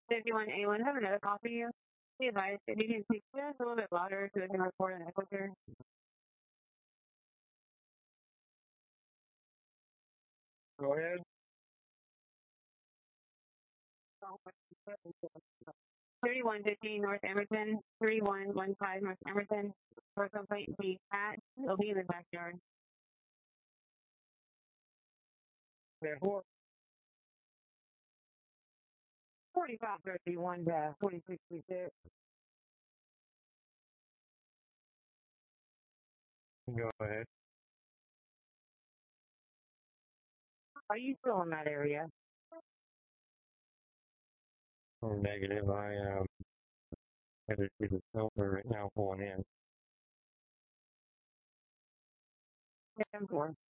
51A1, have another call for you. Be advised, if you can speak just a little bit louder so we can record an echo here. Go ahead. 3115 North Emerson, 3115 North Emerson. For complaint, the cat will be in the backyard. Therefore, 4531 4636. Go ahead. Are you still in that area? Oh, negative. I am headed to the silver right now going in. 10-4.